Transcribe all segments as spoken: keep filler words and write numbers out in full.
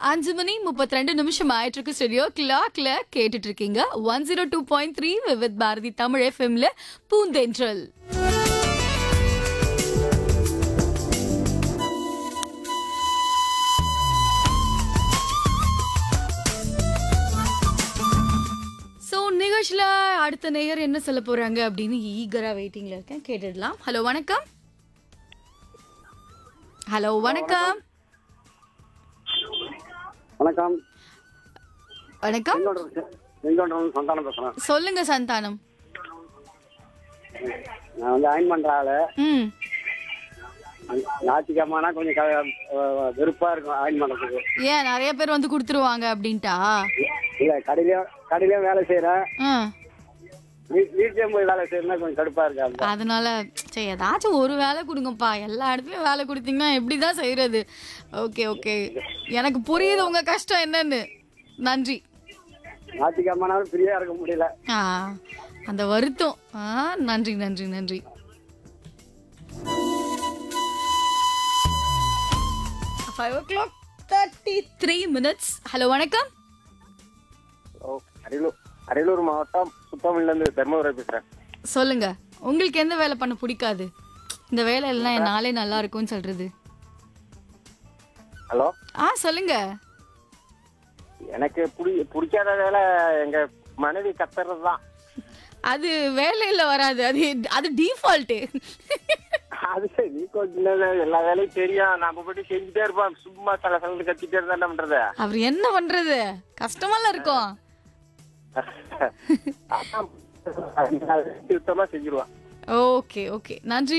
அஞ்சு மணி முப்பத்தி ரெண்டு நிமிஷம் ஆயிட்டு இருக்கு. ஸ்டுடியோ கிளாக்ல கேட்டுட்டு இருக்கீங்க one zero two point three with Bharathi Tamil எஃப்எம்ல பூந்தென்றல். ஸோ நிகழ்ச்சியில் அடுத்த நேயர் என்ன சொல்ல போறாங்க அப்படின்னு ஈகரா வெயிட்டிங்ல இருக்கேன். கேட்டுடலாம். ஹலோ வணக்கம். ஹலோ வணக்கம். வணக்கம். வணக்கம். செங்கோட்டம் சந்தானம் பேசுறேன். சொல்லுங்க சந்தானம். நான் வந்து அயன் பண்ற ஆளு. ம் ஞாயிற்றுக்கிழமைனா கொஞ்சம் க- வெறுப்பா இருக்கும் அயன் பண்றதுக்கு. ஏன் நிறைய பேர் வந்து கொடுத்துருவாங்க அப்படின்ட்டா? இல்ல கடையிலயும் கடையிலயும் வேலை செய்யறேன், ஆ வீட்லயும் போய் வேலை செய்யறதுனா கொஞ்சம் கடுப்பா இருக்கு. அதனால சரி ஏதாச்சும் ஒரு வேலை கொடுங்கப்பா. எல்லா இடத்துலயும் வேலை கொடுத்தீங்கன்னா எப்படிதான் செய்யறது? ஓகே ஓகே, எனக்கு புரியுது உங்க கஷ்டம் என்னன்னு. நன்றி. ஞாயிற்றுக்கிழமைனாலும் ஃப்ரீயா இருக்க முடியல. ஆ அந்த வருத்தம். ஆ நன்றி நன்றி நன்றி. ஃபைவ் ஓ clock thirty three minutes. Hello வணக்கம். அரியலூர் அரியலூர் மாவட்டம் சுத்தமிழ்ல இருந்து தர்மபுரி பேசுறேன். சொல்லுங்க, உங்களுக்கு எந்த வேலை பண்ண பிடிக்காது? இந்த வேலை எல்லாம் என் நாளே நல்லா இருக்கும்னு சொல்றது. ஹலோ, ஆ சொல்லுங்க. எனக்கு பிடி பிடிக்காத வேலை எங்க மனைவி கத்துறது தான். அது வேலையில வராது, அது அது டிஃபால்ட்டு. அது சரி, கொஞ்ச நேரம் எல்லா வேலையும் தெரியும், நம்ம போட்டு செஞ்சுட்டே இருப்போம். சும்மா சில சில கத்திட்டே இருந்தா என்ன பண்றது? அவர் என்ன பண்றது? கஷ்டமால இருக்கும். சுத்தமா செஞ்சிருவான். ஓகே ஓகே நன்றி.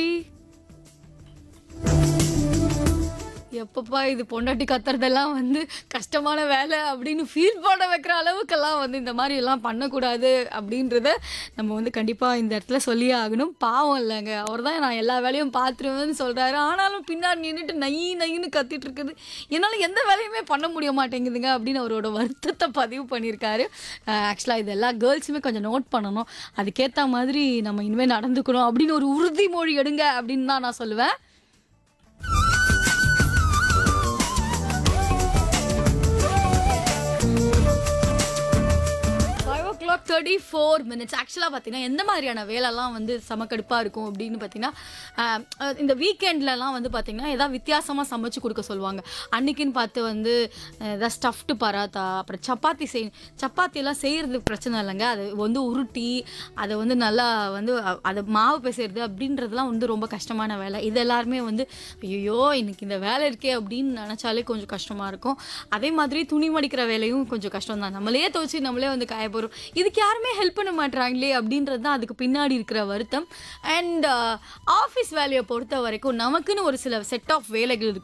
எப்பப்பா இது பொண்டாட்டி கத்துறதெல்லாம் வந்து கஷ்டமான வேலை அப்படின்னு ஃபீல் பண்ண வைக்கிற அளவுக்கெல்லாம் வந்து இந்த மாதிரி எல்லாம் பண்ணக்கூடாது அப்படின்றத நம்ம வந்து கண்டிப்பாக இந்த இடத்துல சொல்லியே ஆகணும். பாவம் இல்லைங்க, அவர் தான் நான் எல்லா வேலையும் பார்த்துருவேன்னு சொல்கிறாரு, ஆனாலும் பின்னாடி நின்றுட்டு நை நைன்னு கத்திட்டு இருக்குது, என்னால் எந்த வேலையுமே பண்ண முடிய மாட்டேங்குதுங்க அப்படின்னு அவரோட வருத்தத்தை பதிவு பண்ணியிருக்காரு. ஆக்சுவலாக இது எல்லா கேர்ள்ஸுமே கொஞ்சம் நோட் பண்ணணும், அதுக்கேற்ற மாதிரி நம்ம இனிமேல் நடந்துக்கணும் அப்படின்னு ஒரு உறுதிமொழி எடுங்க அப்படின்னு தான் நான் சொல்லுவேன். Thirty four minutes. ஆக்சுவலாக பார்த்தீங்கன்னா எந்த மாதிரியான வேலைலாம் வந்து சமக்கடுப்பாக இருக்கும் அப்படின்னு பார்த்தீங்கன்னா, இந்த வீக்கெண்ட்லலாம் வந்து பார்த்தீங்கன்னா ஏதாவது வித்தியாசமாக சமைச்சு கொடுக்க சொல்லுவாங்க. அன்னைக்குன்னு பார்த்து வந்து ஏதாவது ஸ்டஃப்டு பராத்தா, அப்புறம் சப்பாத்தி செய் சப்பாத்தியெல்லாம் செய்கிறதுக்கு பிரச்சனை இல்லைங்க, அது வந்து உருட்டி அதை வந்து நல்லா வந்து அதை மாவு பிசைறது அப்படின்றதுலாம் வந்து ரொம்ப கஷ்டமான வேலை. இது எல்லாருமே வந்து ஐயோ இன்னைக்கு இந்த வேலை இருக்கே அப்படின்னு நினச்சாலே கொஞ்சம் கஷ்டமாக இருக்கும். அதே மாதிரி துணி மடிக்கிற வேலையும் கொஞ்சம் கஷ்டம் தான். நம்மளே துவச்சி நம்மளே வந்து காய போகிறோம், இதுக்கு யாருமே ஹெல்ப் பண்ண மாட்டாங்களே அப்படின்றது தான் அதுக்கு பின்னாடி இருக்கிற வருத்தம். அண்ட் ஆஃபீஸ் வேலையை பொறுத்த வரைக்கும் நமக்குன்னு ஒரு சில செட் ஆஃப் வேலைகள் இருக்கும்.